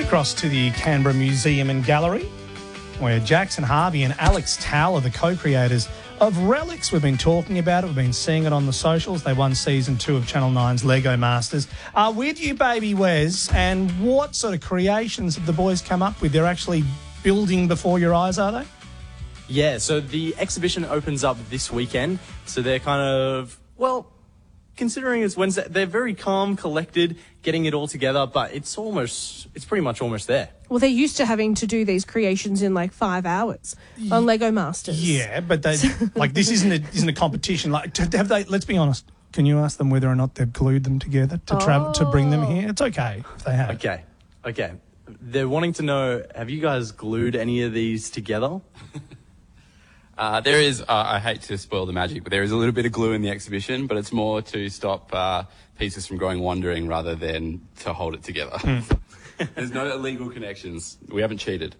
across to the Canberra Museum and Gallery, where Jackson Harvey and Alex Towler, the co-creators of Relics, we've been talking about it, we've been seeing it on the socials. They won season 2 of Channel 9's Lego Masters. With you, baby Wes, and what sort of creations have the boys come up with? They're actually building before your eyes, are they? Yeah, so the exhibition opens up this weekend, so they're kind of, well, considering it's Wednesday, they're very calm, collected, getting it all together, but it's pretty much almost there. Well, they're used to having to do these creations in like 5 hours on Lego Masters. Yeah, but they like this isn't a competition. Like, have they? Let's be honest. Can you ask them whether or not they've glued them together to travel to bring them here? It's okay if they have. Okay. They're wanting to know: have you guys glued any of these together? There is, I hate to spoil the magic, but there is a little bit of glue in the exhibition, but it's more to stop pieces from going wandering rather than to hold it together. There's no illegal connections. We haven't cheated.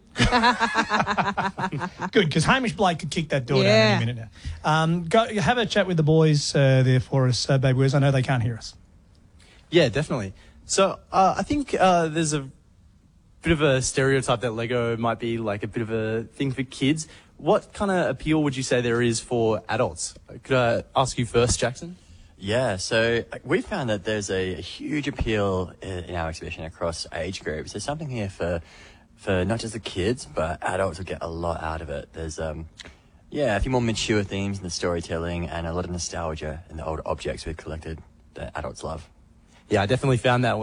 Good, because Hamish Blake could kick that door down any minute now. Go have a chat with the boys there for us, Baby Wes. I know they can't hear us. Yeah, definitely. So I think there's a bit of a stereotype that Lego might be like a bit of a thing for kids. What kind of appeal would you say there is for adults? Could I ask you first, Jackson? Yeah, so we found that there's a huge appeal in our exhibition across age groups. There's something here for not just the kids, but adults will get a lot out of it. There's a few more mature themes in the storytelling and a lot of nostalgia in the old objects we've collected that adults love. Yeah, I definitely found that